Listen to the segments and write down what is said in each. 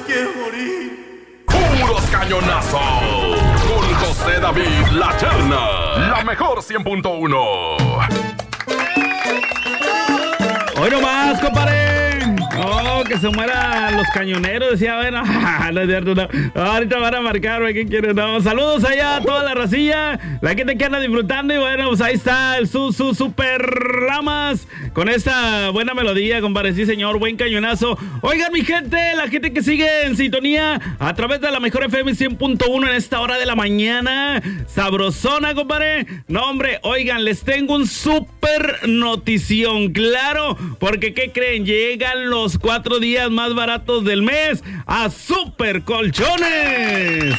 quiero morir. ¡Puros cañonazos! Con José David La Cherna, la mejor 100.1. Hoy nomás, compadre. Oh, que se mueran los cañoneros. Decía, bueno, no es cierto, no. Ahorita van a marcar, ¿quién quiere? No. Saludos allá a toda la racilla, la gente que anda disfrutando. Y bueno, pues ahí está el Super Ramas con esta buena melodía, compadre. Sí, señor, buen cañonazo. Oigan, mi gente, la gente que sigue en sintonía a través de la mejor FM 100.1 en esta hora de la mañana. Sabrosona, compadre. No, hombre, oigan, les tengo un super notición, claro, porque ¿qué creen? Llegan los 4 días más baratos del mes a Super Colchones.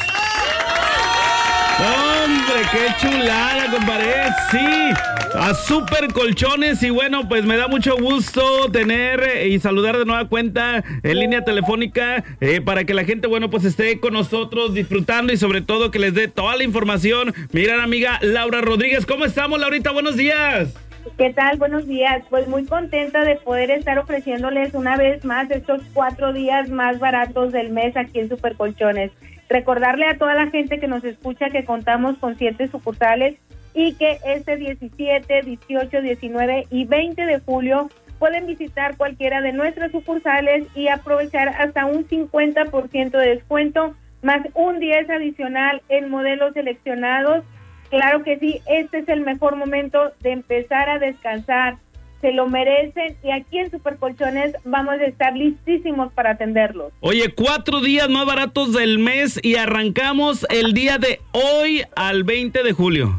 ¡Hombre, qué chulada, compadre! Sí, a Super Colchones. Y bueno, pues me da mucho gusto tener y saludar de nueva cuenta en línea telefónica para que la gente, bueno, pues esté con nosotros disfrutando y sobre todo que les dé toda la información. Mi gran amiga Laura Rodríguez. ¿Cómo estamos, Laurita? Buenos días. ¿Qué tal? Buenos días. Pues muy contenta de poder estar ofreciéndoles una vez más estos 4 días más baratos del mes aquí en Super Colchones. Recordarle a toda la gente que nos escucha que contamos con 7 sucursales y que este 17, 18, 19 y 20 de julio pueden visitar cualquiera de nuestras sucursales y aprovechar hasta un 50% de descuento, más un 10 adicional en modelos seleccionados. Claro que sí, este es el mejor momento de empezar a descansar, se lo merecen y aquí en Super Colchones vamos a estar listísimos para atenderlos. Oye, 4 días más baratos del mes y arrancamos el día de hoy al 20 de julio.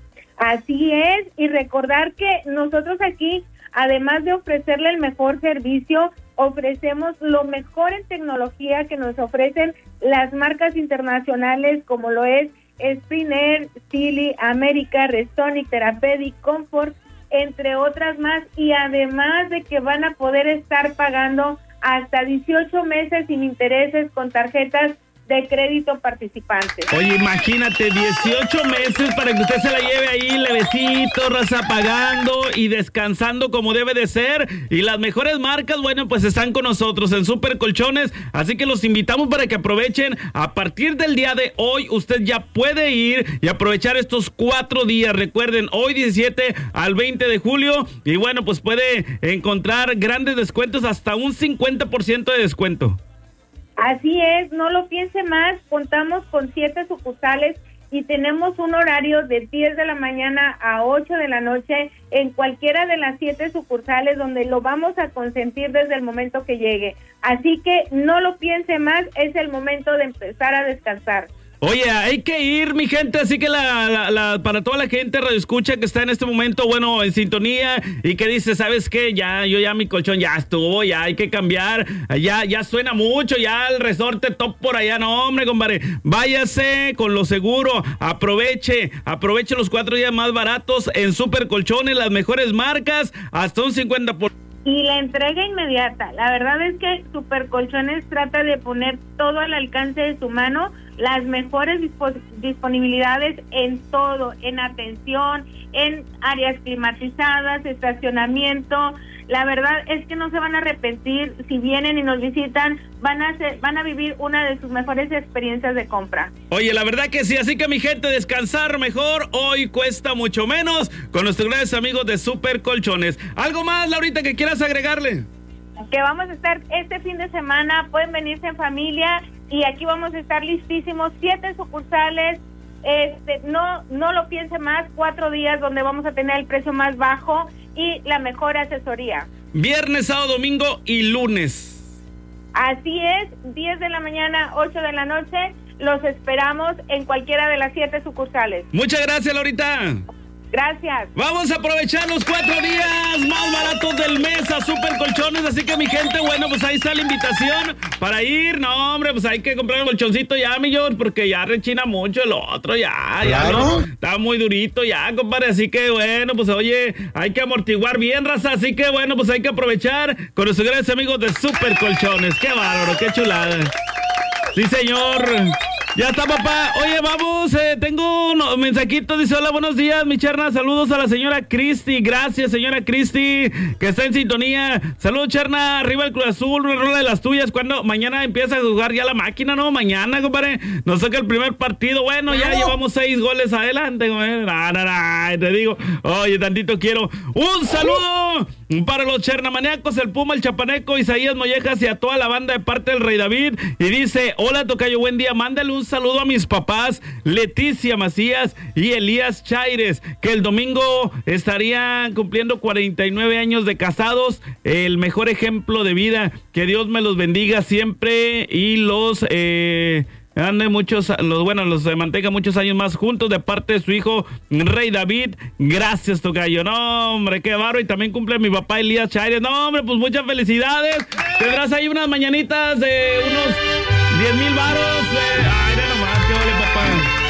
Así es, y recordar que nosotros aquí, además de ofrecerle el mejor servicio, ofrecemos lo mejor en tecnología que nos ofrecen las marcas internacionales como lo es Sprint, Sealy, América, Restonic, Therapeutic, Comfort, entre otras más, y además de que van a poder estar pagando hasta 18 meses sin intereses con tarjetas de crédito participantes. Oye, imagínate, 18 meses para que usted se la lleve ahí levecito, raza, pagando y descansando como debe de ser. Y las mejores marcas, bueno, pues están con nosotros en Super Colchones, así que los invitamos para que aprovechen. A partir del día de hoy, usted ya puede ir y aprovechar estos 4 días. Recuerden, hoy 17 al 20 de julio, y bueno, pues puede encontrar grandes descuentos, hasta un 50% de descuento. Así es, no lo piense más, contamos con 7 sucursales y tenemos un horario de 10 de la mañana a 8 de la noche en cualquiera de las 7 sucursales donde lo vamos a consentir desde el momento que llegue. Así que no lo piense más, es el momento de empezar a descansar. Oye, hay que ir, mi gente, así que para toda la gente radioescucha que está en este momento, bueno, en sintonía y que dice, ¿sabes qué? Ya mi colchón ya estuvo, ya hay que cambiar, ya suena mucho, ya el resorte top por allá, no, hombre, compadre, váyase con lo seguro, aproveche los 4 días más baratos en Super Colchones, las mejores marcas, hasta un 50%. Y la entrega inmediata. La verdad es que Super Colchones trata de poner todo al alcance de su mano, las mejores disponibilidades en todo, en atención, en áreas climatizadas, estacionamiento. La verdad es que no se van a arrepentir. Si vienen y nos visitan, van a vivir una de sus mejores experiencias de compra. Oye, la verdad que sí, así que mi gente, descansar mejor hoy cuesta mucho menos con nuestros grandes amigos de Super Colchones. ¿Algo más, Laurita, que quieras agregarle? Que vamos a estar este fin de semana, pueden venirse en familia y aquí vamos a estar listísimos, 7 sucursales. No lo piense más, 4 días donde vamos a tener el precio más bajo y la mejor asesoría. Viernes, sábado, domingo y lunes. Así es, 10 de la mañana, 8 de la noche, los esperamos en cualquiera de las 7 sucursales. Muchas gracias, Laurita. Gracias. Vamos a aprovechar los 4 días más baratos del mes a Super Colchones, así que mi gente, bueno, pues ahí está la invitación para ir. No, hombre, pues hay que comprar el colchoncito ya, mi George, porque ya rechina mucho el otro, ¿Claro? ya está muy durito ya, compadre, así que bueno, pues oye, hay que amortiguar bien, raza, así que bueno, pues hay que aprovechar con nuestros grandes amigos de Super Colchones. Qué bárbaro, qué chulada. Sí, señor. Ya está, papá. Oye, vamos, tengo un mensajito. Dice, hola, buenos días, mi Cherna. Saludos a la señora Cristi. Gracias, señora Cristi, que está en sintonía. Saludos, Cherna. Arriba el Cruz Azul, una rola de las tuyas. Cuando mañana empieza a jugar ya la máquina, ¿no? Mañana, compadre. Nos toca el primer partido. Bueno, ya llevamos 6 goles adelante, compadre. Te digo, oye, tantito quiero. Un saludo para los chernamaníacos, el Puma, el Chapaneco, Isaías Mollejas y a toda la banda de parte del Rey David. Y dice, hola, tocayo, buen día. Mándale un saludo a mis papás, Leticia Macías y Elías Chaires, que el domingo estarían cumpliendo 49 años de casados. El mejor ejemplo de vida. Que Dios me los bendiga siempre y los mantenga muchos años más juntos de parte de su hijo Rey David. Gracias, tocayo. No, hombre, qué bárbaro. Y también cumple mi papá Elías Chaires. No, hombre, pues muchas felicidades. Tendrás ahí unas mañanitas de unos 10,000 varos. Ay, no nomás, qué vale, papá.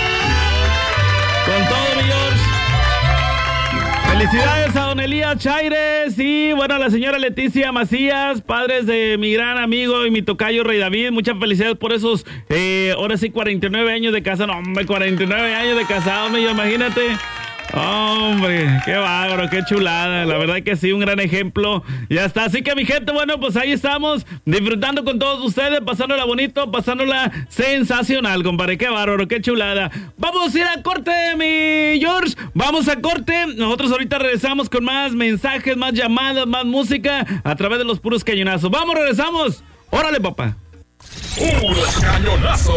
Con todo, mi George. Felicidades a don Elías Chaires y, bueno, a la señora Leticia Macías, padres de mi gran amigo y mi tocayo Rey David. Muchas felicidades por esos, ahora sí, 49 años de casado. No, hombre, 49 años de casado, imagínate. Hombre, qué bárbaro, qué chulada. La verdad que sí, un gran ejemplo. Ya está, así que mi gente, bueno, pues ahí estamos disfrutando con todos ustedes, pasándola bonito, pasándola sensacional, compadre. Qué bárbaro, qué chulada. Vamos a ir a corte, mi George. Vamos a corte. Nosotros ahorita regresamos con más mensajes, más llamadas, más música a través de los puros cañonazos. Vamos, regresamos. Órale, papá. Puros cañonazos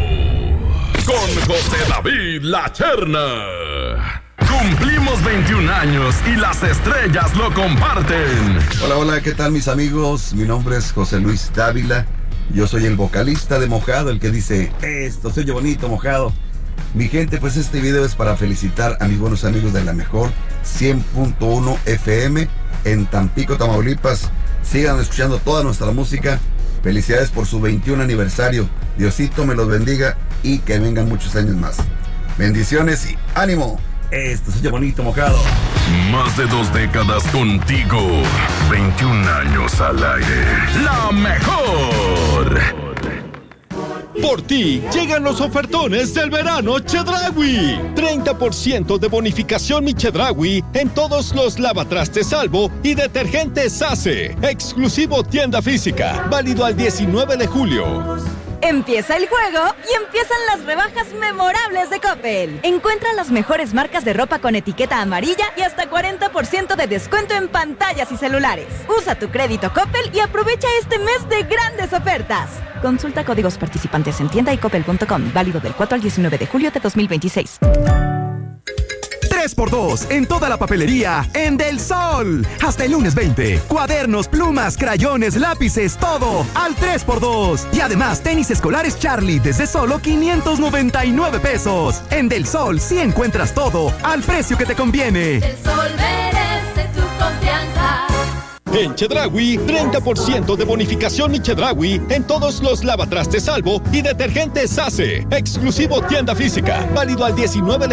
con José David La Cherna. Cumplimos 21 años y las estrellas lo comparten. Hola, ¿qué tal, mis amigos? Mi nombre es José Luis Dávila. Yo soy el vocalista de Mojado, el que dice, esto se oye bonito, Mojado. Mi gente, pues este video es para felicitar a mis buenos amigos de la mejor 100.1 FM en Tampico, Tamaulipas. Sigan escuchando toda nuestra música. Felicidades por su 21 aniversario. Diosito me los bendiga y que vengan muchos años más. Bendiciones y ánimo. Esto se oye bonito, Mojado. Más de 2 décadas contigo. 21 años al aire. La mejor. Por ti llegan los ofertones del verano Chedraui. 30% de bonificación mi Chedraui en todos los lavatrastes Salvo y detergentes Ace. Exclusivo tienda física. Válido al 19 de julio. Empieza el juego y empiezan las rebajas memorables de Coppel. Encuentra las mejores marcas de ropa con etiqueta amarilla y hasta 40% de descuento en pantallas y celulares. Usa tu crédito Coppel y aprovecha este mes de grandes ofertas. Consulta códigos participantes en tienda y coppel.com. Válido del 4 al 19 de julio de 2026. 3x2 en toda la papelería en Del Sol. Hasta el lunes 20. Cuadernos, plumas, crayones, lápices, todo al 3x2. Y además tenis escolares Charlie desde solo 599 pesos. En Del Sol sí encuentras todo al precio que te conviene. Del Sol merece tu confianza. En Chedraui, 30% de bonificación mi Chedraui en todos los lavatrastes Salvo y detergentes Ace. Exclusivo tienda física. Válido al 19 de